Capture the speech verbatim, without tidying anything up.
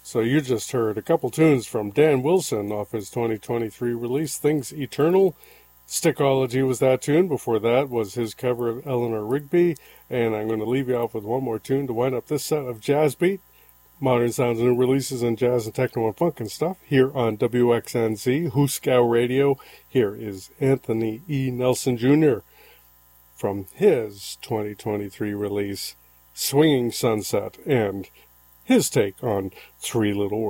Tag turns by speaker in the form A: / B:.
A: So you just heard a couple tunes from Dan Wilson off his twenty twenty-three release, Things Eternal. Stickology was that tune. Before that was his cover of Eleanor Rigby. And I'm going to leave you off with one more tune to wind up this set of Jazz Beat. Modern sounds and new releases in jazz and techno and funk and stuff here on W X N Z, Hooskow Radio. Here is Anthony E. Nelson Junior from his twenty twenty-three release, Swinging Sunset, and his take on Three Little Words.